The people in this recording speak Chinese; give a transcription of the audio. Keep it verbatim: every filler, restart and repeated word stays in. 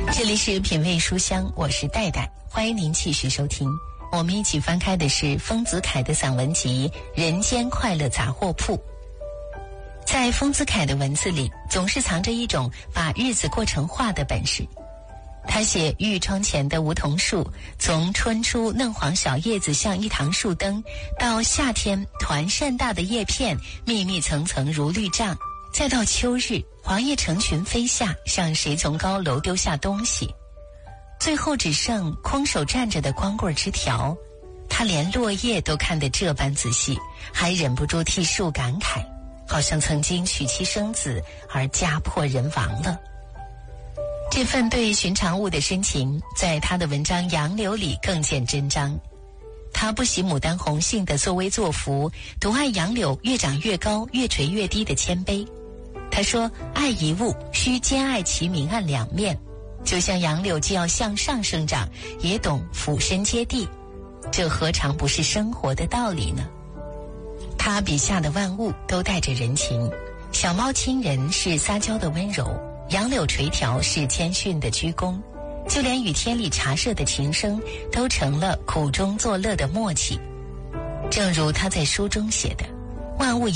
这里是品味书香，我是戴戴，欢迎您继续收听。我们一起翻开的是丰子恺的散文集《人间快乐杂货铺》。在丰子恺的文字里，总是藏着一种把日子过成画的本事。他写玉窗前的梧桐树，从春初嫩黄小叶子像一堂树灯，到夏天团扇大的叶片密密层层如绿帐，再到秋日黄叶成群飞下，像谁从高楼丢下东西，最后只剩空手站着的光棍枝条。他连落叶都看得这般仔细，还忍不住替树感慨，好像曾经娶妻生子而家破人亡了。这份对寻常物的深情，在他的文章《杨柳》里更见真章。他不喜牡丹红杏的作威作福，独爱杨柳越长越高越垂越低的谦卑。他说，爱一物需兼爱其明暗两面，就像杨柳既要向上生长，也懂俯身接地，这何尝不是生活的道理呢？他笔下的万物都带着人情，小猫亲人是撒娇的温柔，杨柳垂条是谦逊的鞠躬，就连雨天里茶社的琴声都成了苦中作乐的默契。正如他在书中写的，万物